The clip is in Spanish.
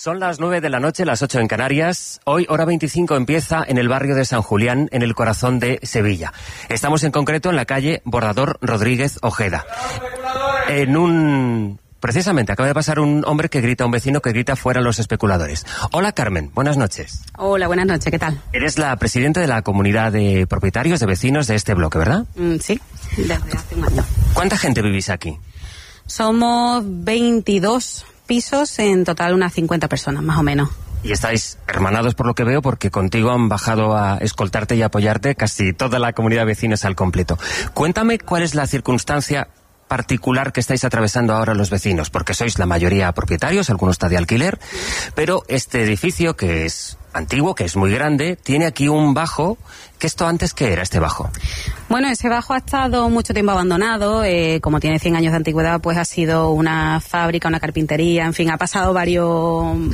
Son las 9 de la noche, las 8 en Canarias. Hoy, hora 25, empieza en el barrio de San Julián, en el corazón de Sevilla. Estamos en concreto en la calle Bordador Rodríguez Ojeda. Precisamente, acaba de pasar un hombre que grita, un vecino que grita fuera los especuladores. Hola, Carmen, buenas noches. Hola, buenas noches, ¿qué tal? Eres la presidenta de la comunidad de propietarios, de vecinos de este bloque, ¿verdad? Sí, desde hace un año. ¿Cuánta gente vivís aquí? Somos 22 pisos, en total unas 50 personas, más o menos. Y estáis hermanados por lo que veo, porque contigo han bajado a escoltarte y apoyarte casi toda la comunidad de vecinos al completo. Cuéntame cuál es la circunstancia particular que estáis atravesando ahora los vecinos, porque sois la mayoría propietarios, alguno está de alquiler, pero este edificio, que es antiguo, que es muy grande, tiene aquí un bajo. ¿Qué esto antes qué era, este bajo? Bueno, ese bajo ha estado mucho tiempo abandonado, como tiene 100 años de antigüedad, pues ha sido una fábrica, una carpintería, en fin, ha pasado varios